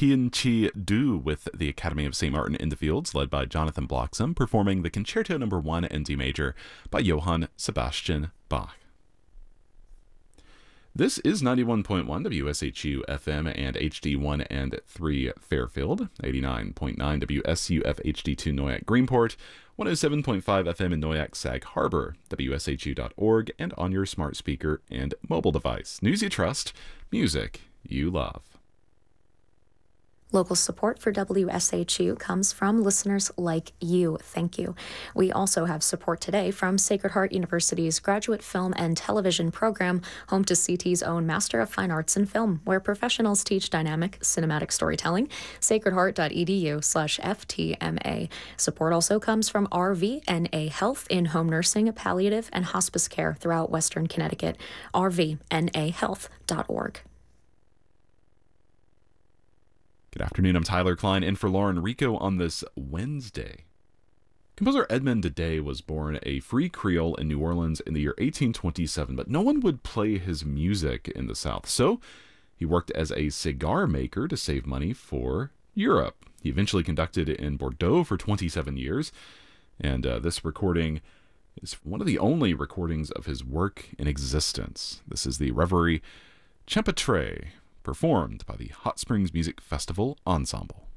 Tien Chi Du with the Academy of St. Martin in the Fields, led by Jonathan Bloxham, performing the Concerto No. 1 in D major by Johann Sebastian Bach. This is 91.1 WSHU FM and HD1 and 3 Fairfield, 89.9 WSUF HD2 Noyak Greenport, 107.5 FM in Noyak Sag Harbor, WSHU.org, and on your smart speaker and mobile device. News you trust, music you love. Local support for WSHU comes from listeners like you. Thank you. We also have support today from Sacred Heart University's Graduate Film and Television Program, home to CT's own Master of Fine Arts in Film, where professionals teach dynamic cinematic storytelling. sacredheart.edu/FTMA. Support also comes from RVNA Health in home nursing, palliative, and hospice care throughout Western Connecticut. rvnahealth.org. Good afternoon, I'm Tyler Klein, in for Lauren Rico on this Wednesday. Composer Edmond Day was born a free Creole in New Orleans in the year 1827, but no one would play his music in the South, so he worked as a cigar maker to save money for Europe. He eventually conducted in Bordeaux for 27 years, and this recording is one of the only recordings of his work in existence. This is the Reverie Champêtre, performed by the Hot Springs Music Festival Ensemble.